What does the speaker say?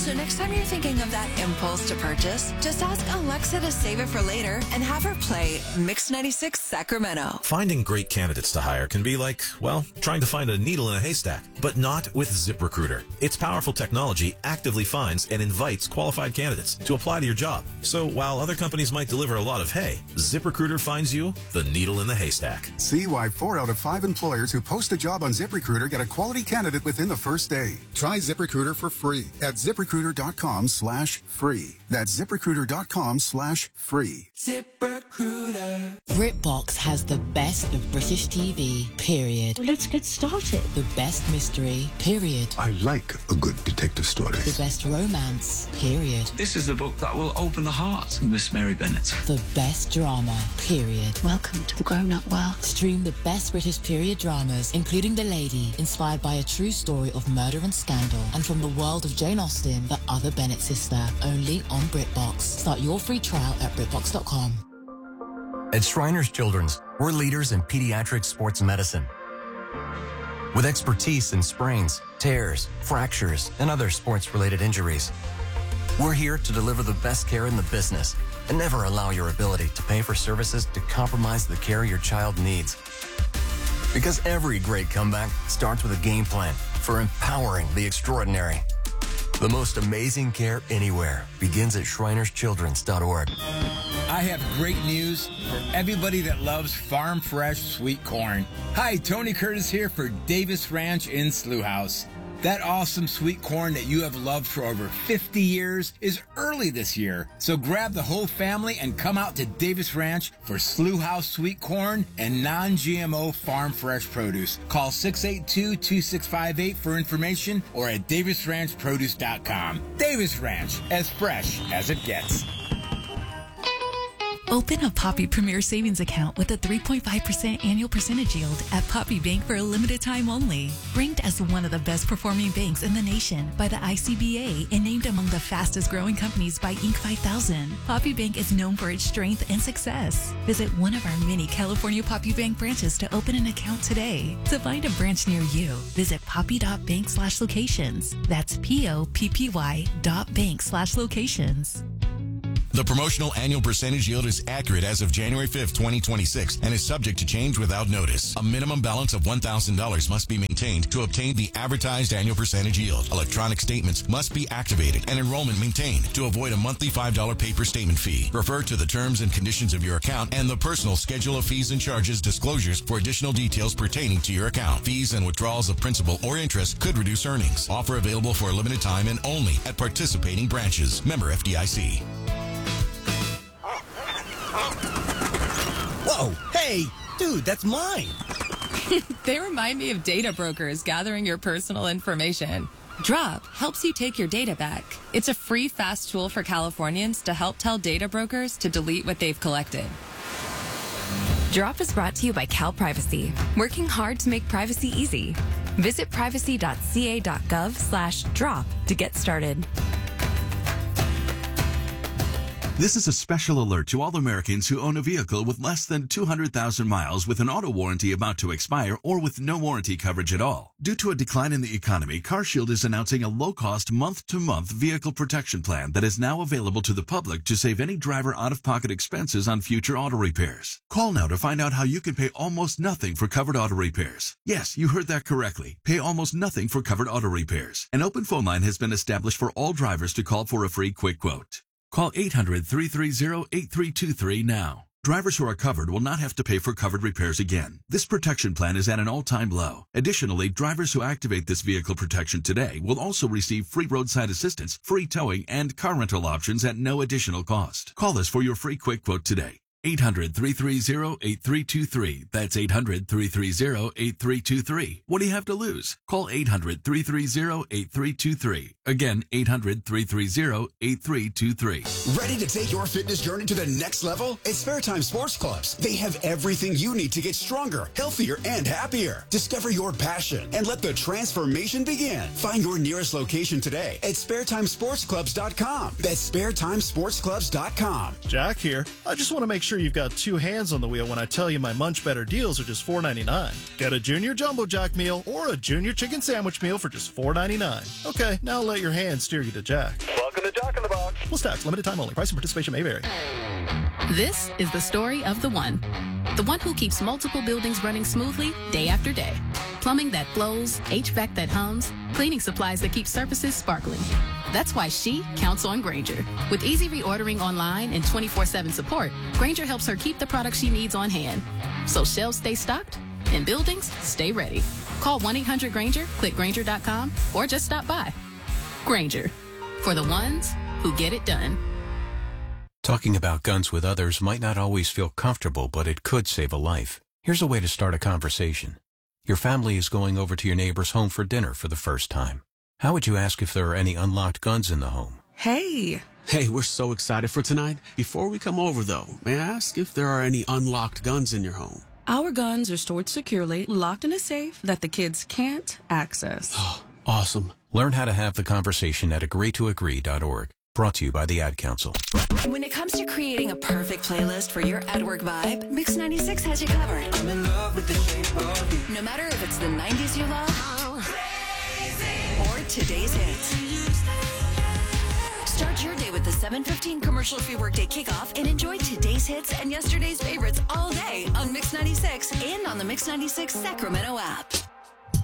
So next time you're thinking of that impulse to purchase, just ask Alexa to save it for later and have her play Mix 96 Sacramento. Finding great candidates to hire can be like, well, trying to find a needle in a haystack, but not with ZipRecruiter. Its powerful technology actively finds and invites qualified candidates to apply to your job. So while other companies might deliver a lot of hay, ZipRecruiter finds you the needle in the haystack. See why 4 out of 5 employers who post a job on ZipRecruiter get a quality candidate within the first day. Try ZipRecruiter for free at ZipRecruiter.com/free. That's ZipRecruiter.com/free. ZipRecruiter. BritBox has the best of British TV, period. Well, let's get started. The best mystery, period. I like a good detective story. The best romance, period. This is the book that will open the heart of Miss Mary Bennet. The best drama, period. Welcome to the grown-up world. Stream the best British period dramas, including The Lady, inspired by a true story of murder and scandal, and from the world of Jane Austen, the other Bennet sister, only on BritBox. Start your free trial at BritBox.com. At Shriners Children's, we're leaders in pediatric sports medicine. With expertise in sprains, tears, fractures, and other sports-related injuries. We're here to deliver the best care in the business and never allow your ability to pay for services to compromise the care your child needs. Because every great comeback starts with a game plan for empowering the extraordinary. The most amazing care anywhere begins at shrinerschildrens.org. I have great news for everybody that loves farm fresh sweet corn. Hi, Tony Curtis here for Davis Ranch in Slough House. That awesome sweet corn that you have loved for over 50 years is early this year. So grab the whole family and come out to Davis Ranch for Slough House sweet corn and non-GMO farm fresh produce. Call 682-2658 for information or at davisranchproduce.com. Davis Ranch, as fresh as it gets. Open a Poppy Premier Savings account with a 3.5% annual percentage yield at Poppy Bank for a limited time only. Ranked as one of the best performing banks in the nation by the ICBA and named among the fastest growing companies by Inc. 5000, Poppy Bank is known for its strength and success. Visit one of our many California Poppy Bank branches to open an account today. To find a branch near you, visit poppy.bank/locations. That's POPPY.bank/locations. The promotional annual percentage yield is accurate as of January 5th, 2026 and is subject to change without notice. A minimum balance of $1,000 must be maintained to obtain the advertised annual percentage yield. Electronic statements must be activated and enrollment maintained to avoid a monthly $5 paper statement fee. Refer to the terms and conditions of your account and the personal schedule of fees and charges disclosures for additional details pertaining to your account. Fees and withdrawals of principal or interest could reduce earnings. Offer available for a limited time and only at participating branches. Member FDIC. Whoa, hey, dude, that's mine. They remind me of data brokers gathering your personal information. Drop helps you take your data back. It's a free, fast tool for Californians to help tell data brokers to delete what they've collected. Drop is brought to you by Cal Privacy, working hard to make privacy easy. Visit privacy.ca.gov/drop to get started. This is a special alert to all Americans who own a vehicle with less than 200,000 miles with an auto warranty about to expire or with no warranty coverage at all. Due to a decline in the economy, CarShield is announcing a low-cost month-to-month vehicle protection plan that is now available to the public to save any driver out-of-pocket expenses on future auto repairs. Call now to find out how you can pay almost nothing for covered auto repairs. Yes, you heard that correctly. Pay almost nothing for covered auto repairs. An open phone line has been established for all drivers to call for a free quick quote. Call 800-330-8323 now. Drivers who are covered will not have to pay for covered repairs again. This protection plan is at an all-time low. Additionally, drivers who activate this vehicle protection today will also receive free roadside assistance, free towing, and car rental options at no additional cost. Call us for your free quick quote today. 800-330-8323. That's 800-330-8323. What do you have to lose? Call 800-330-8323. Again, 800-330-8323. Ready to take your fitness journey to the next level? At Spare Time Sports Clubs, they have everything you need to get stronger, healthier, and happier. Discover your passion and let the transformation begin. Find your nearest location today at SpareTimeSportsClubs.com. That's SpareTimeSportsClubs.com. Jack here. I just want to make sure sure you've got two hands on the wheel when I tell you my Munch Better deals are just $4.99. Get a Junior Jumbo Jack meal or a Junior Chicken Sandwich meal for just $4.99. Okay, now let your hands steer you to Jack. Welcome to Jack in the Box. Plus tax, limited time only. Price and participation may vary. This is the story of the one who keeps multiple buildings running smoothly day after day. Plumbing that flows, HVAC that hums, cleaning supplies that keep surfaces sparkling. That's why she counts on Grainger. With easy reordering online and 24/7 support, Grainger helps her keep the products she needs on hand. So shelves stay stocked and buildings stay ready. Call 1-800-GRAINGER, click Grainger.com, or just stop by. Grainger, for the ones who get it done. Talking about guns with others might not always feel comfortable, but it could save a life. Here's a way to start a conversation. Your family is going over to your neighbor's home for dinner for the first time. How would you ask if there are any unlocked guns in the home? Hey, we're so excited for tonight. Before we come over, though, may I ask if there are any unlocked guns in your home? Our guns are stored securely, locked in a safe that the kids can't access. Awesome. Learn how to have the conversation at agreetoagree.org. Brought to you by the Ad Council. When it comes to creating a perfect playlist for your at-work vibe, Mix 96 has you covered. I'm in love with the shape of you. No matter if it's the 90s you love or today's hits. Start your day with the 7:15 commercial-free workday kickoff and enjoy today's hits and yesterday's favorites all day on Mix 96 and on the Mix 96 Sacramento app.